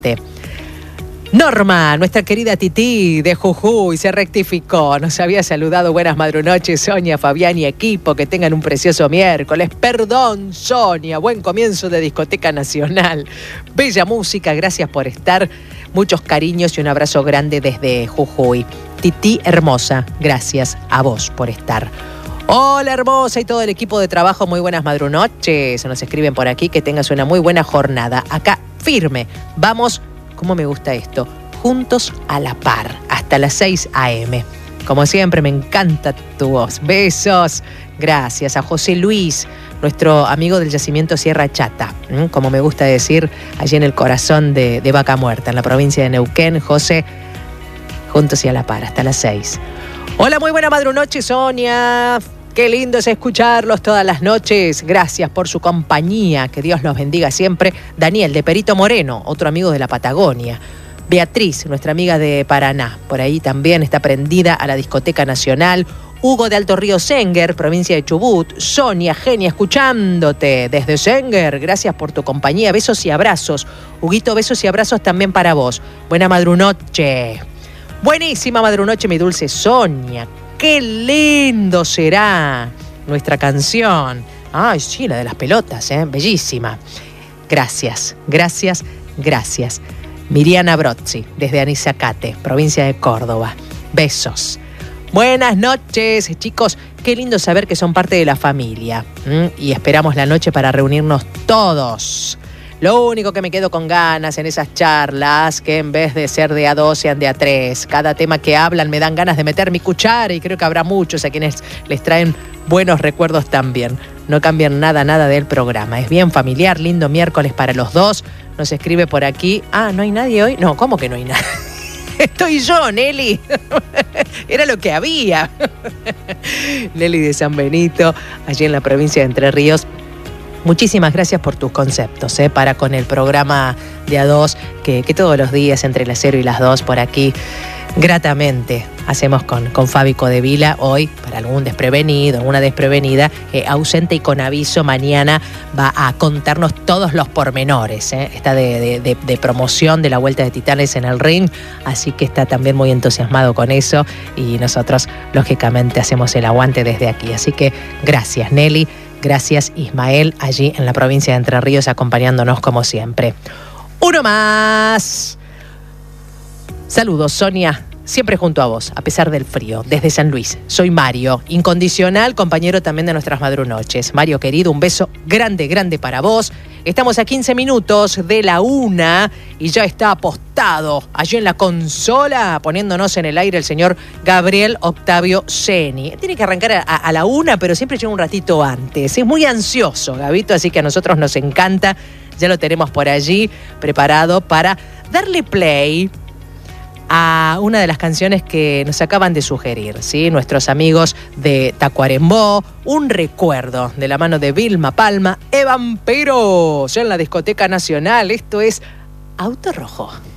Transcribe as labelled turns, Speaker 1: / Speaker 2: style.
Speaker 1: Norma, nuestra querida Tití de Jujuy, se rectificó. Nos había saludado. Buenas madrunoches, Sonia, Fabián y equipo. Que tengan un precioso miércoles. Perdón, Sonia. Buen comienzo de Discoteca Nacional. Bella música, gracias por estar. Muchos cariños y un abrazo grande desde Jujuy. Tití hermosa, gracias a vos por estar. Hola hermosa y todo el equipo de trabajo, muy buenas madrunoches. Nos escriben por aquí, que tengas una muy buena jornada. Acá, firme. Vamos, ¿cómo me gusta esto? Juntos a la par, hasta las 6 a.m. Como siempre, me encanta tu voz. Besos. Gracias a José Luis, nuestro amigo del yacimiento Sierra Chata. Como me gusta decir, allí en el corazón de Vaca Muerta, en la provincia de Neuquén. José, juntos y a la par, hasta las 6. Hola, muy buena madrunoche, Sonia. Qué lindo es escucharlos todas las noches. Gracias por su compañía. Que Dios los bendiga siempre. Daniel, de Perito Moreno, otro amigo de la Patagonia. Beatriz, nuestra amiga de Paraná. Por ahí también está prendida a la Discoteca Nacional. Hugo de Alto Río Senguer, provincia de Chubut. Sonia, genia, escuchándote desde Senguer. Gracias por tu compañía. Besos y abrazos. Huguito, besos y abrazos también para vos. Buena madrunoche. Buenísima madrunoche, mi dulce Sonia. ¡Qué lindo será nuestra canción! Ay, sí, la de las pelotas, bellísima. Gracias, gracias, gracias. Miriana Brozzi, desde Anizacate, provincia de Córdoba. Besos. Buenas noches, chicos. Qué lindo saber que son parte de la familia. Y esperamos la noche para reunirnos todos. Lo único que me quedo con ganas en esas charlas, que en vez de ser de A2 sean de A3. Cada tema que hablan me dan ganas de meter mi cuchara y creo que habrá muchos a quienes les traen buenos recuerdos también. No cambian nada del programa. Es bien familiar, lindo miércoles para los dos. Nos escribe por aquí. Ah, ¿no hay nadie hoy? No, ¿cómo que no hay nadie? Estoy yo, Nelly. Era lo que había. Nelly de San Benito, allí en la provincia de Entre Ríos. Muchísimas gracias por tus conceptos, para con el programa de A2, que todos los días entre las 0 y las 2 por aquí, gratamente, hacemos con Fabi Codevila. Hoy, para algún desprevenido, alguna desprevenida, ausente y con aviso, mañana va a contarnos todos los pormenores. Está de promoción de la Vuelta de Titanes en el ring, así que está también muy entusiasmado con eso y nosotros, lógicamente, hacemos el aguante desde aquí. Así que gracias, Nelly. Gracias, Ismael, allí en la provincia de Entre Ríos, acompañándonos como siempre. Uno más. Saludos, Sonia, siempre junto a vos, a pesar del frío, desde San Luis. Soy Mario, incondicional, compañero también de nuestras madrunoches. Mario, querido, un beso grande, grande para vos. Estamos a 15 minutos de la 1 y ya está apostado allí en la consola, poniéndonos en el aire, el señor Gabriel Octavio Ceni. Tiene que arrancar a la 1, pero siempre llega un ratito antes. Es muy ansioso, Gabito, así que a nosotros nos encanta. Ya lo tenemos por allí preparado para darle play a una de las canciones que nos acaban de sugerir, ¿sí? Nuestros amigos de Tacuarembó, un recuerdo de la mano de Vilma Palma, Evan Pero, ya en la Discoteca Nacional. Esto es Auto Rojo.